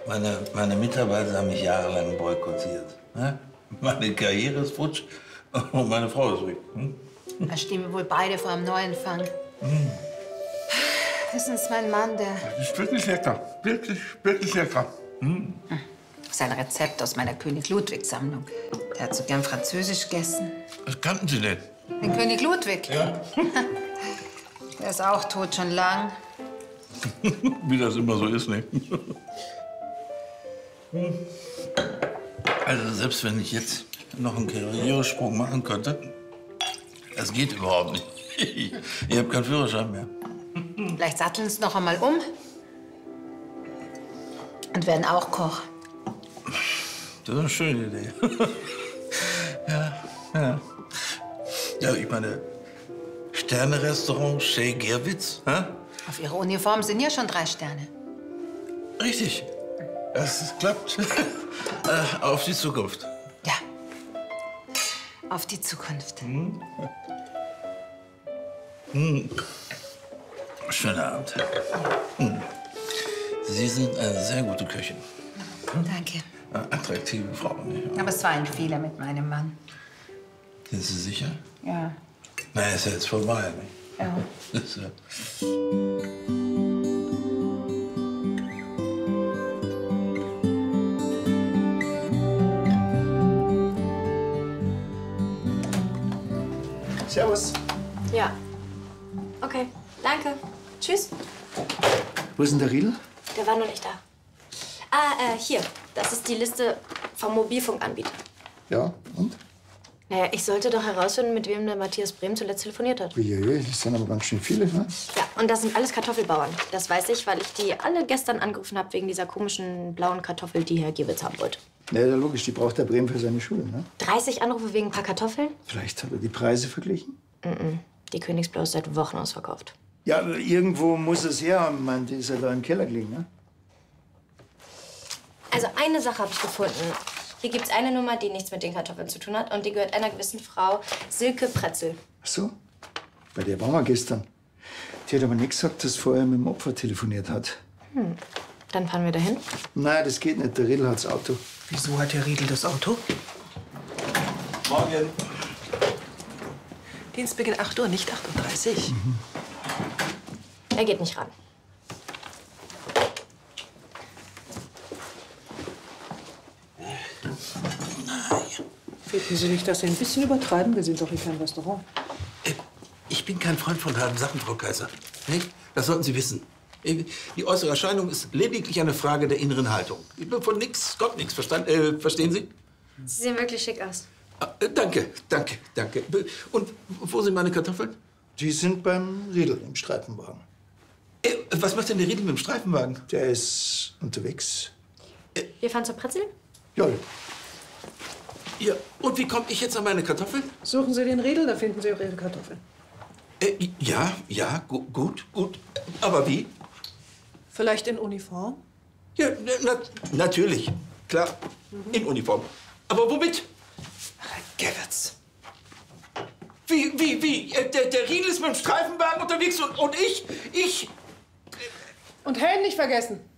Meine Mitarbeiter haben mich jahrelang boykottiert. Ne? Meine Karriere ist futsch und meine Frau ist weg. Hm? Da stehen wir wohl beide vor einem Neuanfang. Wissen Sie, mein Mann, der... Das ist wirklich lecker. Wirklich, wirklich lecker. Das ist ein Rezept aus meiner König-Ludwig-Sammlung. Der hat so gern Französisch gegessen. Was kannten Sie denn? Den König Ludwig? Ja. Der ist auch tot, schon lang. Wie das immer so ist, ne? Also selbst wenn ich jetzt noch einen Karrieresprung machen könnte, das geht überhaupt nicht. Ich habe keinen Führerschein mehr. Vielleicht satteln Sie noch einmal um und werden auch Koch. Das ist eine schöne Idee. Ja. Ja, ich meine, Sterne-Restaurant Chez Gerwitz, hä? Auf Ihrer Uniform sind ja schon 3 Sterne. Richtig. Das klappt. Auf die Zukunft. Ja. Auf die Zukunft. Schöner Abend. Sie sind eine sehr gute Köchin. Danke. Attraktive Frau. Nicht? Aber es war ein Fehler mit meinem Mann. Sind Sie sicher? Ja. Na, ist ja jetzt vorbei. Nicht? Ja. Das ist ja... Servus. Ja. Okay, danke. Tschüss. Wo ist denn der Riedl? Der war noch nicht da. Hier. Das ist die Liste vom Mobilfunkanbieter. Ja, und? Naja, ich sollte doch herausfinden, mit wem der Matthias Brehm zuletzt telefoniert hat. Uiuiui, das sind aber ganz schön viele, ne? Ja, und das sind alles Kartoffelbauern. Das weiß ich, weil ich die alle gestern angerufen habe wegen dieser komischen blauen Kartoffel, die Herr Giewitz haben wollte. Ja, logisch, die braucht der Brehm für seine Schule, ne? 30 Anrufe wegen ein paar Kartoffeln? Vielleicht hat er die Preise verglichen? Die Königsblau ist seit Wochen ausverkauft. Ja, aber irgendwo muss es her haben. Ich meine, die ist ja da im Keller gelegen, ne? Also eine Sache habe ich gefunden. Hier gibt's eine Nummer, die nichts mit den Kartoffeln zu tun hat. Und die gehört einer gewissen Frau, Silke Pretzel. Ach so, bei der waren wir gestern. Die hat aber nicht gesagt, dass vorher mit dem Opfer telefoniert hat. Dann fahren wir dahin. Nein, das geht nicht. Der Riedl hat das Auto. Wieso hat der Riedl das Auto? Morgen. Dienstbeginn 8 Uhr, nicht 8:30 Uhr. Er geht nicht ran. Finden Sie nicht, dass Sie ein bisschen übertreiben? Wir sind doch hier kein Restaurant. Ich bin kein Freund von halben Sachen, Frau Kaiser. Nicht? Das sollten Sie wissen. Die äußere Erscheinung ist lediglich eine Frage der inneren Haltung. Von nichts kommt nichts. Verstehen Sie? Sie sehen wirklich schick aus. Danke. Und wo sind meine Kartoffeln? Die sind beim Riedl im Streifenwagen. Was macht denn der Riedl mit dem Streifenwagen? Der ist unterwegs. Wir fahren zur Pretzel? Ja, Ja, und wie komme ich jetzt an meine Kartoffeln? Suchen Sie den Riedl, da finden Sie auch Ihre Kartoffeln. Ja, gut. Aber wie? Vielleicht in Uniform? Ja, natürlich. Klar, in Uniform. Aber womit? Gewitz. Wie? Der Riedl ist mit dem Streifenwagen unterwegs und ich? Und Helm nicht vergessen.